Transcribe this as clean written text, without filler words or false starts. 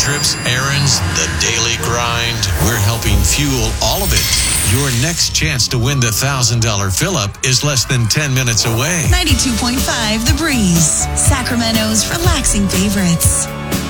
trips, errands, the daily grind. We're helping fuel all of it. Your next chance to win the $1,000 fill-up is less than 10 minutes away. 92.5 The Breeze, Sacramento's relaxing favorites.